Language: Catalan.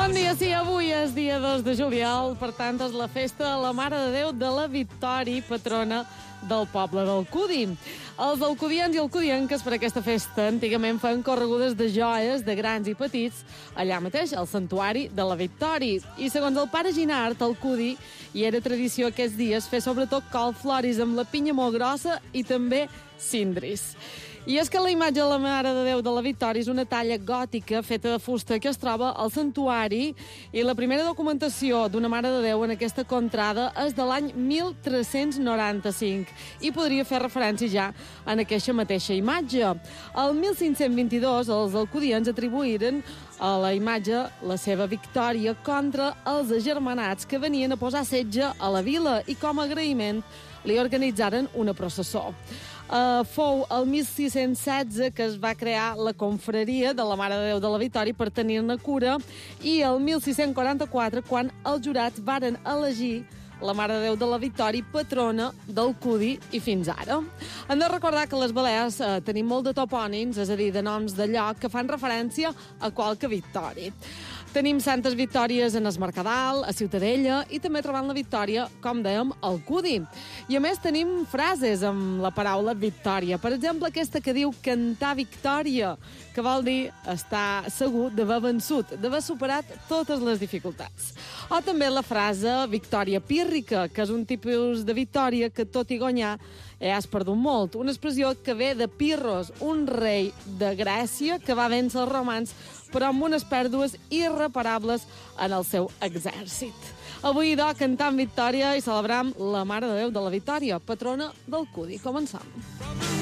Bon dia, sí, avui és dia 2 de juliol, per tant és la festa de la Mare de Déu de la Victòria, patrona del poble d'Alcudi. Els alcudians i alcudienques per aquesta festa antigament feien corregudes de joies de grans i petits allà mateix, al santuari de la Victòria. I segons el pare Ginard, Alcudi, hi era tradició aquests dies fer sobretot colfloris amb la pinya molt grossa i també cindris. I és que la imatge de la Mare de Déu de la Victòria és una talla gòtica feta de fusta que es troba al santuari i la primera documentació d'una Mare de Déu en aquesta contrada és de l'any 1395 i podria fer referència ja en aquesta mateixa imatge. El 1522 els alcudians atribuïren a la imatge la seva victòria contra els agermanats que venien a posar setge a la vila i com a agraïment li organitzaren una processó. Fou el 1616 que es va crear la confraria de la Mare de Déu de la Victòria per tenir-ne cura i el 1644 quan els jurats varen elegir la Mare de Déu de la Victòria patrona d'Alcudi i fins ara. Hem de recordar que a les Balears tenim molt de topònims, és a dir, de noms de lloc que fan referència a qualque victòria. Tenim Santes Victòries en es Mercadal, a Ciutadella, i també trobant la Victòria, com dèiem, al Alcudi. I a més tenim frases amb la paraula victòria. Per exemple, aquesta que diu cantar victòria, que vol dir estar segur d'haver vençut, d'haver superat totes les dificultats. O també la frase victòria pírrica, que és un tipus de victòria que, tot i guanyar, has perdut molt. Una expressió que ve de Pirros, un rei de Grècia que va vèncer els romans però amb unes pèrdues irreparables en el seu exèrcit. Avui, doncs, cantam victòria i celebram la Mare de Déu de la Victòria, patrona d'Alcudi. Començam.